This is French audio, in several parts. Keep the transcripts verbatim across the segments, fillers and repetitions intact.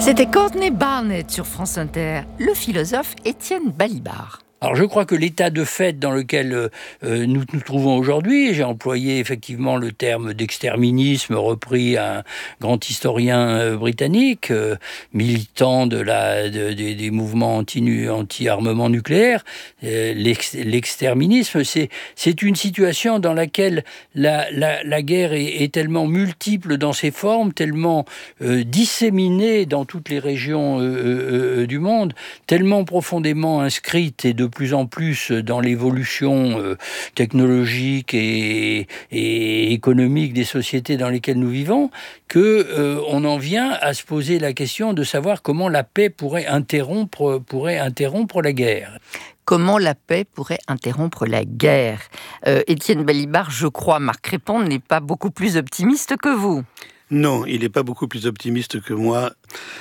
C'était Courtney Barnett sur France Inter, le philosophe Étienne Balibar. Alors je crois que l'état de fait dans lequel euh, nous nous trouvons aujourd'hui, j'ai employé effectivement le terme d'exterminisme repris à un grand historien euh, britannique, euh, militant de la, de, de, des mouvements anti, anti-armement nucléaire, euh, l'ex, l'exterminisme, c'est, c'est une situation dans laquelle la, la, la guerre est, est tellement multiple dans ses formes, tellement euh, disséminée dans toutes les régions euh, euh, du monde, tellement profondément inscrite et de plus en plus dans l'évolution euh, technologique et, et économique des sociétés dans lesquelles nous vivons, que euh, on en vient à se poser la question de savoir comment la paix pourrait interrompre, pourrait interrompre la guerre. Comment la paix pourrait interrompre la guerre euh, Étienne Balibar, je crois, Marc Crépon n'est pas beaucoup plus optimiste que vous. Non, il n'est pas beaucoup plus optimiste que moi,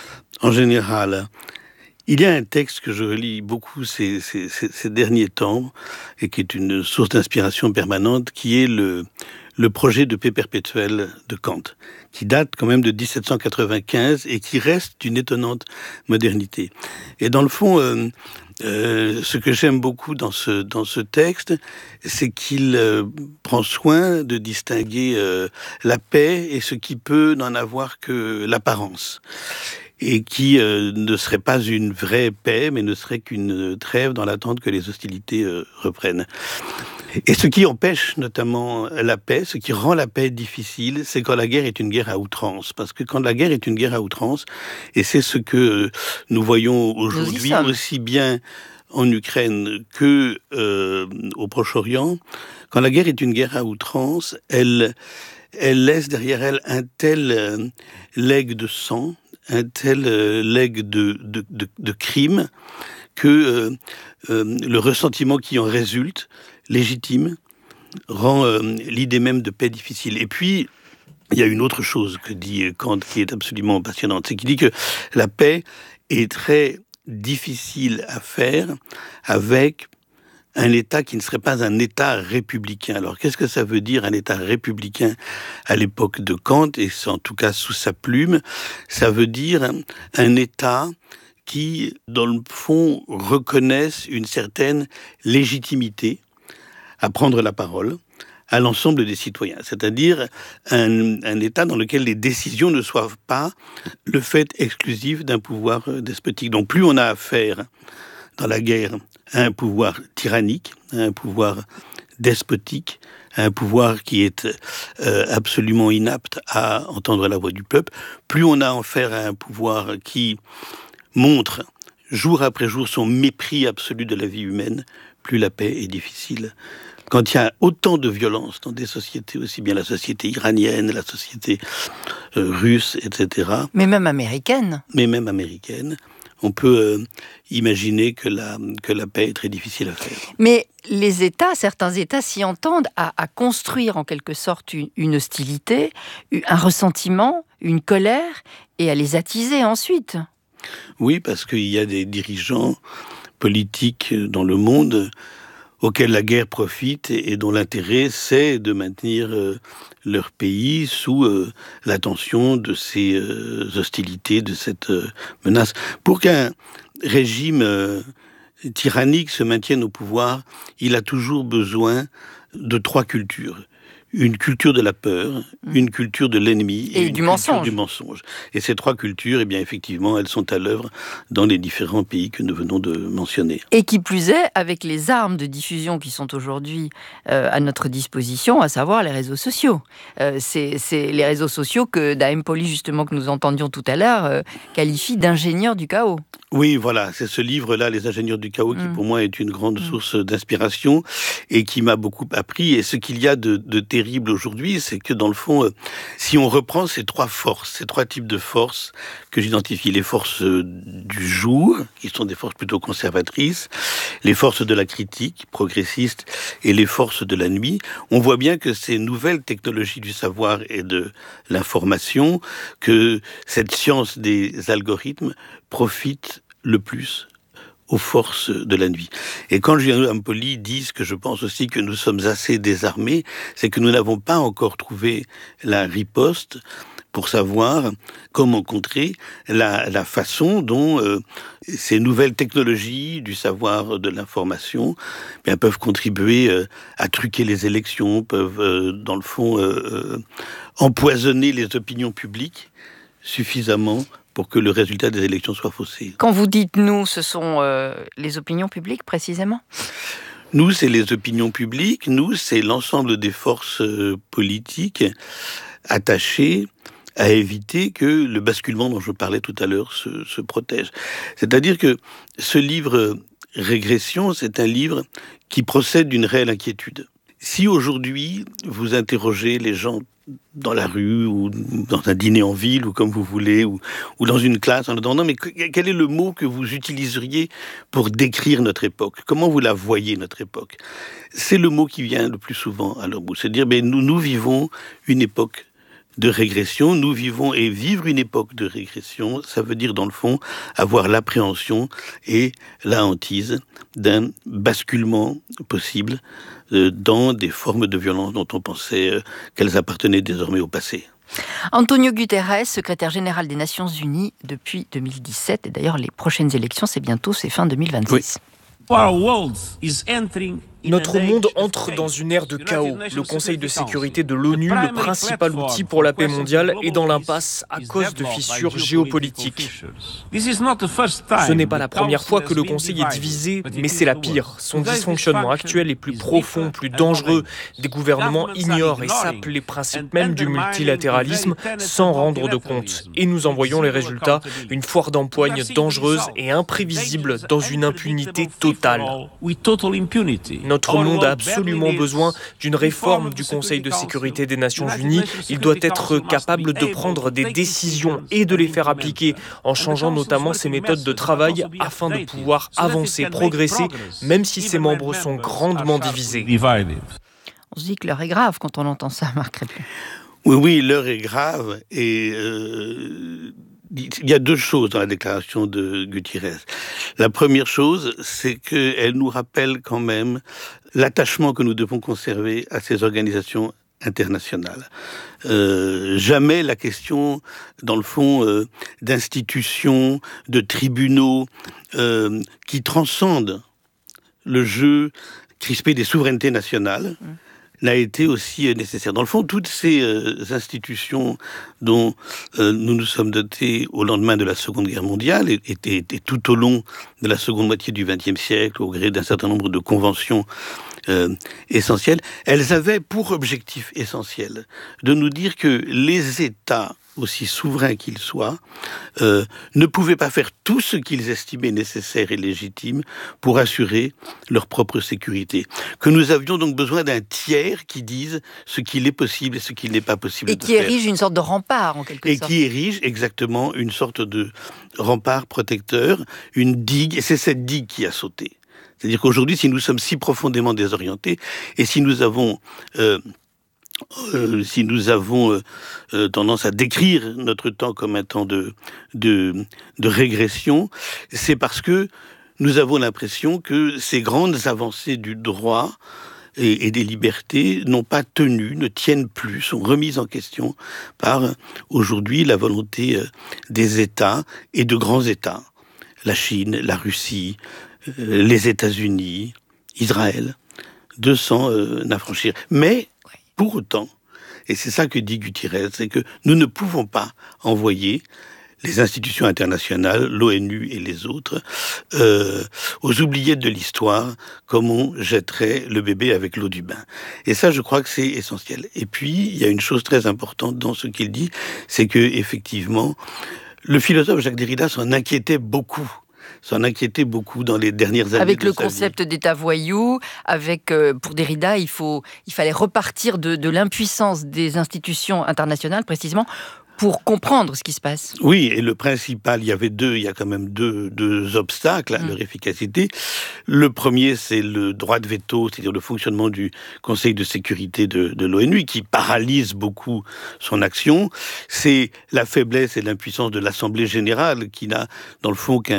en général. Il y a un texte que je relis beaucoup ces, ces, ces derniers temps et qui est une source d'inspiration permanente, qui est le, le projet de paix perpétuelle de Kant, qui date quand même de dix-sept cent quatre-vingt-quinze et qui reste d'une étonnante modernité. Et dans le fond, euh, euh, ce que j'aime beaucoup dans ce, dans ce texte, c'est qu'il euh, prend soin de distinguer euh, la paix et ce qui peut n'en avoir que l'apparence, et qui euh, ne serait pas une vraie paix, mais ne serait qu'une trêve dans l'attente que les hostilités euh, reprennent. Et ce qui empêche notamment la paix, ce qui rend la paix difficile, c'est quand la guerre est une guerre à outrance. Parce que quand la guerre est une guerre à outrance, et c'est ce que nous voyons aujourd'hui aussi bien en Ukraine que euh, au Proche-Orient, quand la guerre est une guerre à outrance, elle, elle laisse derrière elle un tel euh, legs de sang, un tel euh, legs de, de, de, de crimes, que euh, euh, le ressentiment qui en résulte, légitime, rend euh, l'idée même de paix difficile. Et puis, il y a une autre chose que dit Kant qui est absolument passionnante, c'est qu'il dit que la paix est très difficile à faire avec un État qui ne serait pas un État républicain. Alors, qu'est-ce que ça veut dire un État républicain à l'époque de Kant, et c'est en tout cas sous sa plume? Ça veut dire un, un État qui, dans le fond, reconnaisse une certaine légitimité à prendre la parole à l'ensemble des citoyens. C'est-à-dire un, un État dans lequel les décisions ne soient pas le fait exclusif d'un pouvoir despotique. Donc, plus on a affaire dans la guerre à un pouvoir tyrannique, à un pouvoir despotique, à un pouvoir qui est euh, absolument inapte à entendre la voix du peuple, plus on a affaire à un pouvoir qui montre jour après jour son mépris absolu de la vie humaine, plus la paix est difficile. Quand il y a autant de violence dans des sociétés, aussi bien la société iranienne, la société euh, russe, et cetera. Mais même américaine. Mais même américaine. On peut euh, imaginer que la, que la paix est très difficile à faire. Mais les États, certains États s'y entendent à, à construire en quelque sorte une, une hostilité, un ressentiment, une colère, et à les attiser ensuite. Oui, parce qu'il y a des dirigeants politiques dans le monde auxquels la guerre profite et dont l'intérêt, c'est de maintenir euh, leur pays sous euh, l'attention de ces euh, hostilités, de cette euh, menace. Pour qu'un régime euh, tyrannique se maintienne au pouvoir, il a toujours besoin de trois cultures. Une culture de la peur, une culture de l'ennemi et, et une du culture mensonge. du mensonge. Et ces trois cultures, eh bien, effectivement, elles sont à l'œuvre dans les différents pays que nous venons de mentionner. Et qui plus est, avec les armes de diffusion qui sont aujourd'hui euh, à notre disposition, à savoir les réseaux sociaux. Euh, c'est, c'est les réseaux sociaux que Dahem Poli, justement, que nous entendions tout à l'heure, euh, qualifie d'ingénieurs du chaos. Oui, voilà, c'est ce livre-là, Les ingénieurs du chaos, qui mmh. pour moi est une grande mmh. source d'inspiration et qui m'a beaucoup appris. Et ce qu'il y a de, de terrible aujourd'hui, c'est que dans le fond, euh, si on reprend ces trois forces, ces trois types de forces que j'identifie, les forces euh, du jour, qui sont des forces plutôt conservatrices, les forces de la critique progressiste et les forces de la nuit, on voit bien que ces nouvelles technologies du savoir et de l'information, que cette science des algorithmes profite le plus aux forces de la nuit. Et quand Julien Ampoli dit ce que je pense aussi que nous sommes assez désarmés, c'est que nous n'avons pas encore trouvé la riposte pour savoir comment contrer la, la façon dont euh, ces nouvelles technologies du savoir de l'information bien, peuvent contribuer euh, à truquer les élections, peuvent, euh, dans le fond, euh, euh, empoisonner les opinions publiques suffisamment pour que le résultat des élections soit faussé. Quand vous dites « nous », ce sont euh, les opinions publiques, précisément ? Nous, c'est les opinions publiques. Nous, c'est l'ensemble des forces euh, politiques attachées à éviter que le basculement dont je parlais tout à l'heure se, se protège. C'est-à-dire que ce livre « Régression », c'est un livre qui procède d'une réelle inquiétude. Si aujourd'hui, vous interrogez les gens dans la rue ou dans un dîner en ville ou comme vous voulez, ou, ou dans une classe en leur demandant mais quel est le mot que vous utiliseriez pour décrire notre époque ? Comment vous la voyez, notre époque ? C'est le mot qui vient le plus souvent à leur bouche. C'est-à-dire ben, nous, nous vivons une époque de régression, nous vivons et vivre une époque de régression, ça veut dire dans le fond avoir l'appréhension et la hantise d'un basculement possible euh, dans des formes de violence dont on pensait euh, qu'elles appartenaient désormais au passé. Antonio Guterres, secrétaire général des Nations Unies depuis deux mille dix-sept, et d'ailleurs les prochaines élections c'est bientôt, c'est fin deux mille vingt-six. Oui. Notre monde entre dans une ère de chaos. Le Conseil de sécurité de l'ONU, le principal outil pour la paix mondiale, est dans l'impasse à cause de fissures géopolitiques. Ce n'est pas la première fois que le Conseil est divisé, mais c'est la pire. Son dysfonctionnement actuel est plus profond, plus dangereux. Des gouvernements ignorent et sapent les principes mêmes du multilatéralisme sans rendre de compte. Et nous en voyons les résultats, une foire d'empoigne dangereuse et imprévisible dans une impunité totale. Notre monde a absolument besoin d'une réforme du Conseil de sécurité des Nations Unies. Il doit être capable de prendre des décisions et de les faire appliquer en changeant notamment ses méthodes de travail afin de pouvoir avancer, progresser, même si ses membres sont grandement divisés. On se dit que l'heure est grave quand on entend ça, Marc Répu. Oui, oui, l'heure est grave et... Euh... Il y a deux choses dans la déclaration de Guterres. La première chose, c'est qu'elle nous rappelle quand même l'attachement que nous devons conserver à ces organisations internationales. Euh, jamais la question, dans le fond, euh, d'institutions, de tribunaux euh, qui transcendent le jeu crispé des souverainetés nationales mmh. n'a été aussi nécessaire. Dans le fond, toutes ces euh, institutions dont euh, nous nous sommes dotés au lendemain de la Seconde Guerre mondiale et, et, et tout au long de la seconde moitié du vingtième siècle, au gré d'un certain nombre de conventions euh, essentielles, elles avaient pour objectif essentiel de nous dire que les États, aussi souverains qu'ils soient, euh, ne pouvaient pas faire tout ce qu'ils estimaient nécessaire et légitime pour assurer leur propre sécurité. Que nous avions donc besoin d'un tiers qui dise ce qu'il est possible et ce qu'il n'est pas possible et de faire. Et qui érige une sorte de rempart, en quelque et sorte. Et qui érige exactement une sorte de rempart protecteur, une digue, et c'est cette digue qui a sauté. C'est-à-dire qu'aujourd'hui, si nous sommes si profondément désorientés, et si nous avons... Euh, Euh, si nous avons euh, euh, tendance à décrire notre temps comme un temps de, de, de régression, c'est parce que nous avons l'impression que ces grandes avancées du droit et, et des libertés n'ont pas tenu, ne tiennent plus, sont remises en question par aujourd'hui la volonté euh, des États et de grands États. La Chine, la Russie, euh, les États-Unis, Israël, de s'en euh, affranchir. Mais pour autant, et c'est ça que dit Guterres, c'est que nous ne pouvons pas envoyer les institutions internationales, l'ONU et les autres, euh, aux oubliettes de l'histoire, comme on jetterait le bébé avec l'eau du bain. Et ça, je crois que c'est essentiel. Et puis, il y a une chose très importante dans ce qu'il dit, c'est que effectivement, le philosophe Jacques Derrida s'en inquiétait beaucoup. s'en inquiétait beaucoup dans les dernières années. Avec de le sa concept vie. d'État voyou, avec, euh, pour Derrida, il, faut, il fallait repartir de, de l'impuissance des institutions internationales, précisément, pour comprendre ce qui se passe. Oui, et le principal, il y avait deux, il y a quand même deux, deux obstacles à mmh. leur efficacité. Le premier, c'est le droit de veto, c'est-à-dire le fonctionnement du Conseil de sécurité de, de l'ONU, qui paralyse beaucoup son action. C'est la faiblesse et l'impuissance de l'Assemblée générale, qui n'a, dans le fond, qu'un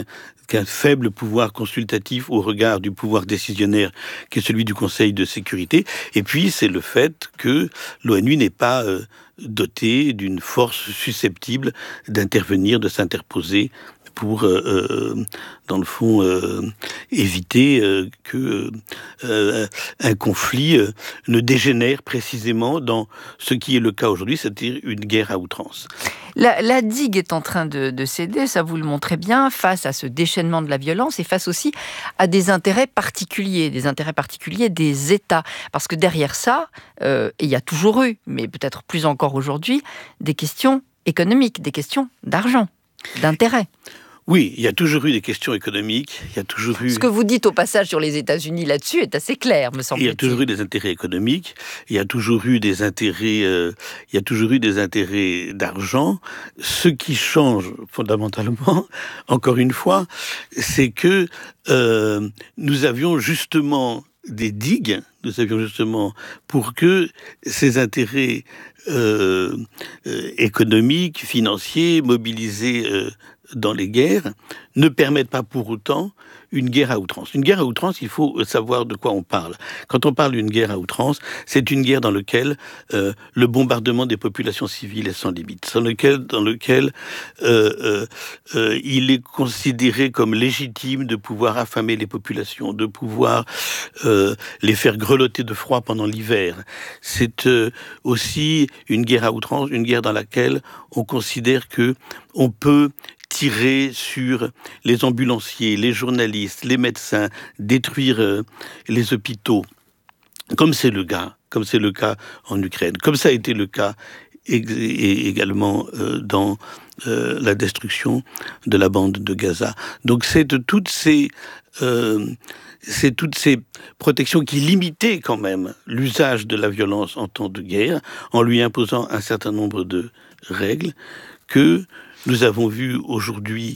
qu'un faible pouvoir consultatif au regard du pouvoir décisionnaire qui est celui du Conseil de sécurité. Et puis, c'est le fait que l'ONU n'est pas euh, dotée d'une force susceptible d'intervenir, de s'interposer pour, euh, euh, dans le fond, euh, éviter euh, que euh, un conflit euh, ne dégénère précisément dans ce qui est le cas aujourd'hui, c'est-à-dire une guerre à outrance. La, la digue est en train de, de céder, ça vous le montrez bien, face à ce déchaînement de la violence et face aussi à des intérêts particuliers, des intérêts particuliers des États. Parce que derrière ça, euh, il y a toujours eu, mais peut-être plus encore aujourd'hui, des questions économiques, des questions d'argent, d'intérêt. Oui, il y a toujours eu des questions économiques, il y a toujours eu... Ce que vous dites au passage sur les États-Unis là-dessus est assez clair, me semble-t-il. Il y a toujours eu des intérêts économiques, il y a toujours eu des intérêts, euh, il y a toujours eu des intérêts d'argent. Ce qui change fondamentalement, encore une fois, c'est que euh, nous avions justement des digues, nous avions justement pour que ces intérêts euh, euh, économiques, financiers, mobilisés euh, dans les guerres, ne permettent pas pour autant une guerre à outrance. Une guerre à outrance, il faut savoir de quoi on parle. Quand on parle d'une guerre à outrance, c'est une guerre dans laquelle euh, le bombardement des populations civiles est sans limite, dans lequel, dans lequel euh, euh, euh, il est considéré comme légitime de pouvoir affamer les populations, de pouvoir euh, les faire grelotter de froid pendant l'hiver. C'est euh, aussi une guerre à outrance, une guerre dans laquelle on considère que on peut tirer sur les ambulanciers, les journalistes, les médecins, détruire euh, les hôpitaux, comme c'est le cas, comme c'est le cas en Ukraine, comme ça a été le cas ég- et également euh, dans euh, la destruction de la bande de Gaza. Donc c'est de toutes ces euh, c'est toutes ces protections qui limitaient quand même l'usage de la violence en temps de guerre, en lui imposant un certain nombre de règles que nous avons vu aujourd'hui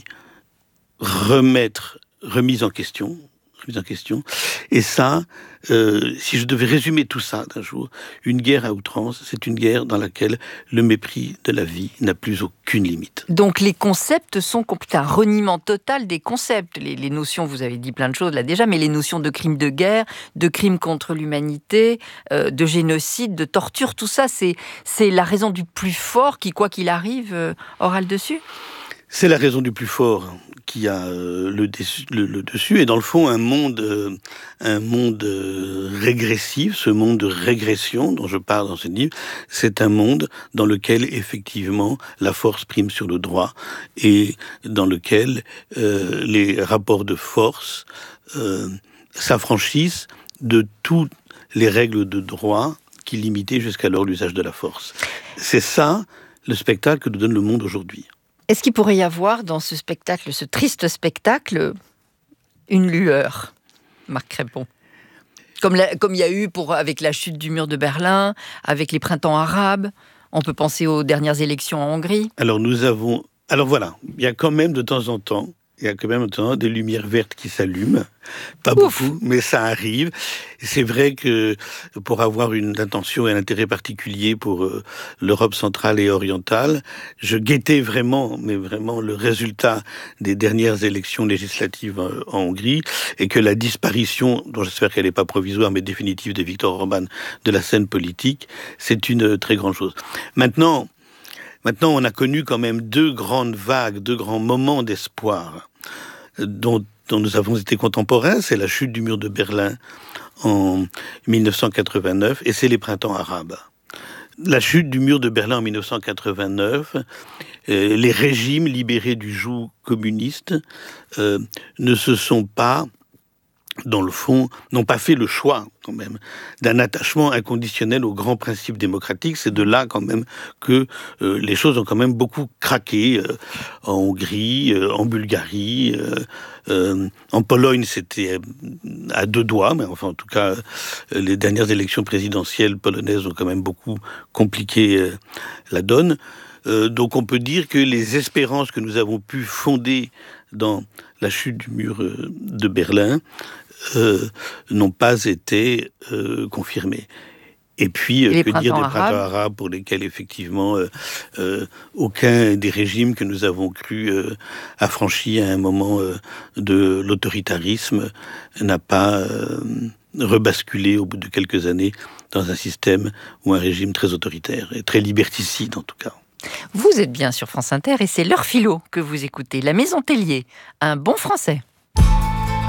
remettre, remise en question, remise en question. Et ça, euh, si je devais résumer tout ça d'un jour, une guerre à outrance, c'est une guerre dans laquelle le mépris de la vie n'a plus aucune limite. Donc les concepts sont complètement un reniement total des concepts. Les, les notions, vous avez dit plein de choses là déjà, mais les notions de crimes de guerre, de crimes contre l'humanité, euh, de génocide, de torture, tout ça, c'est, c'est la raison du plus fort qui, quoi qu'il arrive, euh, aura le dessus ? C'est la raison du plus fort qui a euh, le, le, le dessus, et dans le fond, un monde, euh, un monde euh, régressif, ce monde de régression dont je parle dans ce livre, c'est un monde dans lequel, effectivement, la force prime sur le droit, et dans lequel euh, les rapports de force euh, s'affranchissent de toutes les règles de droit qui limitaient jusqu'alors l'usage de la force. C'est ça, le spectacle que nous donne le monde aujourd'hui. Est-ce qu'il pourrait y avoir dans ce spectacle, ce triste spectacle, une lueur, Marc Crépon ? Comme, la, comme il y a eu pour, avec la chute du mur de Berlin, avec les printemps arabes, on peut penser aux dernières élections en Hongrie. Alors nous avons... Alors voilà, il y a quand même de temps en temps, il y a quand même de temps en temps des lumières vertes qui s'allument. Pas Ouf. beaucoup, mais ça arrive. C'est vrai que pour avoir une intention et un intérêt particulier pour euh, l'Europe centrale et orientale, je guettais vraiment, mais vraiment le résultat des dernières élections législatives en, en Hongrie, et que la disparition, dont j'espère qu'elle n'est pas provisoire, mais définitive, de Viktor Orban de la scène politique, c'est une très grande chose. Maintenant, Maintenant, on a connu quand même deux grandes vagues, deux grands moments d'espoir dont, dont nous avons été contemporains. C'est la chute du mur de Berlin en dix-neuf cent quatre-vingt-neuf et c'est les printemps arabes. La chute du mur de Berlin en dix-neuf cent quatre-vingt-neuf, euh, les régimes libérés du joug communiste euh, ne se sont pas, dans le fond, n'ont pas fait le choix, quand même, d'un attachement inconditionnel aux grands principes démocratiques. C'est de là, quand même, que euh, les choses ont quand même beaucoup craqué euh, en Hongrie, euh, en Bulgarie, euh, euh, en Pologne, c'était à deux doigts, mais enfin, en tout cas, euh, les dernières élections présidentielles polonaises ont quand même beaucoup compliqué euh, la donne. Euh, donc on peut dire que les espérances que nous avons pu fonder dans la chute du mur euh, de Berlin Euh, n'ont pas été euh, confirmés. Et puis, Et que dire des printemps arabes, arabes pour lesquels, effectivement, euh, euh, aucun des régimes que nous avons cru euh, affranchis à un moment euh, de l'autoritarisme n'a pas euh, rebasculé au bout de quelques années dans un système ou un régime très autoritaire et très liberticide, en tout cas. Vous êtes bien sur France Inter et c'est l'heure philo que vous écoutez. La Maison Tellier, un bon français.